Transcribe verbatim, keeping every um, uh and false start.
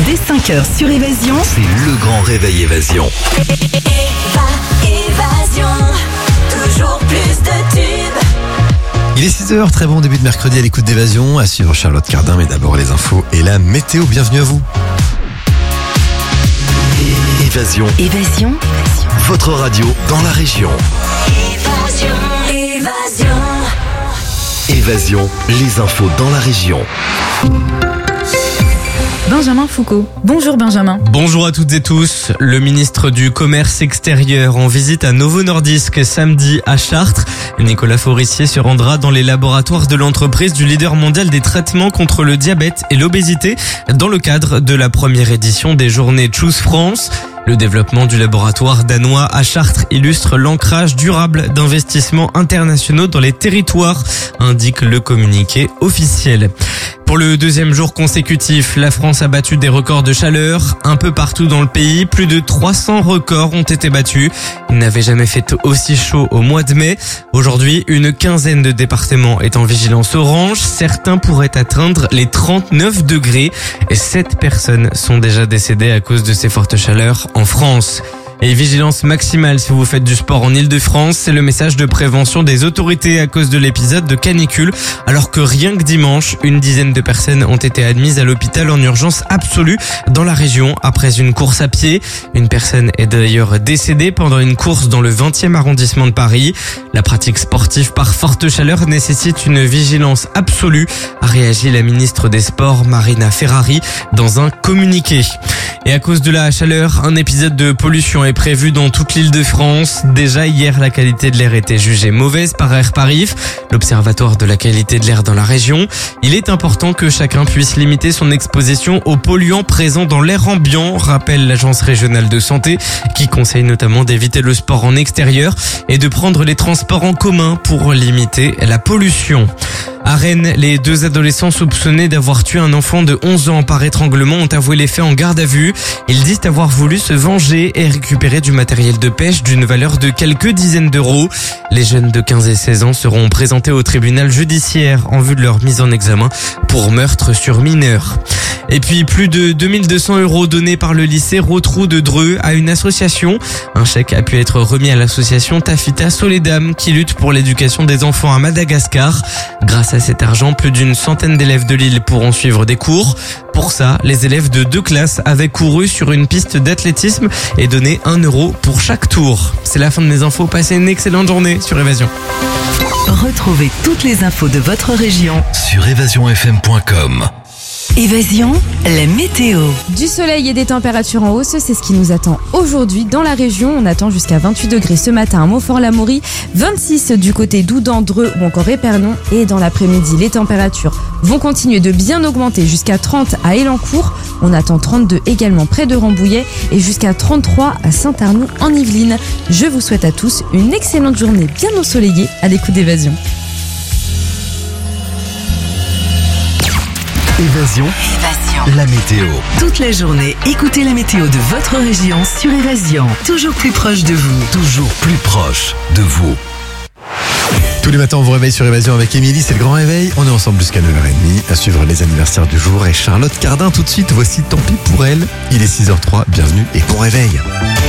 Dès cinq heures sur Évasion, c'est le grand réveil Évasion. Évasion, toujours plus de tubes. Il est six heures, très bon début de mercredi à l'écoute d'Évasion. À suivre Charlotte Cardin, mais d'abord les infos et la météo. Bienvenue à vous. Évasion, Évasion, votre radio dans la région. Évasion, évasion. Évasion, les infos dans la région. Benjamin Foucault. Bonjour Benjamin. Bonjour à toutes et tous. Le ministre du Commerce extérieur en visite à Novo Nordisk samedi à Chartres. Nicolas Forissier se rendra dans les laboratoires de l'entreprise du leader mondial des traitements contre le diabète et l'obésité dans le cadre de la première édition des journées Choose France. Le développement du laboratoire danois à Chartres illustre l'ancrage durable d'investissements internationaux dans les territoires, indique le communiqué officiel. Pour le deuxième jour consécutif, la France a battu des records de chaleur. Un peu partout dans le pays, plus de trois cents records ont été battus. Il n'avait jamais fait aussi chaud au mois de mai. Aujourd'hui, une quinzaine de départements est en vigilance orange. Certains pourraient atteindre les trente-neuf degrés. Et sept personnes sont déjà décédées à cause de ces fortes chaleurs en France. Et vigilance maximale si vous faites du sport en Ile-de-France, c'est le message de prévention des autorités à cause de l'épisode de canicule, alors que rien que dimanche, une dizaine de personnes ont été admises à l'hôpital en urgence absolue dans la région après une course à pied. Une personne est d'ailleurs décédée pendant une course dans le vingtième arrondissement de Paris. La pratique sportive par forte chaleur nécessite une vigilance absolue, a réagi la ministre des Sports Marina Ferrari dans un communiqué. Et à cause de la chaleur, un épisode de pollution est prévu dans toute l'Île-de-France. Déjà hier, la qualité de l'air était jugée mauvaise par Air Paris, l'observatoire de la qualité de l'air dans la région. Il est important que chacun puisse limiter son exposition aux polluants présents dans l'air ambiant, rappelle l'agence régionale de santé, qui conseille notamment d'éviter le sport en extérieur et de prendre les transports en commun pour limiter la pollution. À Rennes, les deux adolescents soupçonnés d'avoir tué un enfant de onze ans par étranglement ont avoué les faits en garde à vue. Ils disent avoir voulu se venger et récupérer du matériel de pêche d'une valeur de quelques dizaines d'euros. Les jeunes de quinze et seize ans seront présentés au tribunal judiciaire en vue de leur mise en examen pour meurtre sur mineur. Et puis plus de deux mille deux cents euros donnés par le lycée Rotrou de Dreux à une association. Un chèque a pu être remis à l'association Tafita Soledam qui lutte pour l'éducation des enfants à Madagascar. Grâce à cet argent, plus d'une centaine d'élèves de l'île pourront suivre des cours. Pour ça, les élèves de deux classes avaient couru sur une piste d'athlétisme et donné un euro pour chaque tour. C'est la fin de mes infos. Passez une excellente journée sur Évasion. retrouvez toutes les infos de votre région. Sur évasion f m point com. Évasion, la météo. Du soleil et des températures en hausse, c'est ce qui nous attend aujourd'hui dans la région. On attend jusqu'à vingt-huit degrés ce matin à Montfort-l'Amaury, vingt-six du côté d'Oudan, Dreux ou encore Épernon. Et dans l'après-midi, les températures vont continuer de bien augmenter jusqu'à trente à Élancourt. On attend trente-deux également près de Rambouillet et jusqu'à trente-trois à Saint-Arnoux en Yvelines. Je vous souhaite à tous une excellente journée bien ensoleillée à l'écoute d'Évasion. Évasion, Évasion. la météo. Toute la journée, écoutez la météo de votre région sur Évasion. Toujours plus proche de vous. Toujours plus proche de vous. Tous les matins, on vous réveille sur Évasion avec Émilie, c'est le grand réveil. On est ensemble jusqu'à neuf heures trente à suivre les anniversaires du jour. Et Charlotte Cardin, tout de suite, voici Tant pis pour elle. Il est six heures zéro trois, bienvenue et bon réveil.